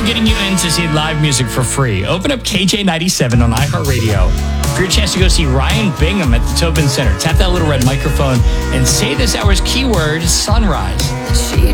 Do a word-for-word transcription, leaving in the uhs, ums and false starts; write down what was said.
getting you in to see live music for free. Open up K J ninety-seven on iHeartRadio for your chance to go see Ryan Bingham at the Tobin Center. Tap that little red microphone and say this hour's keyword, sunrise. She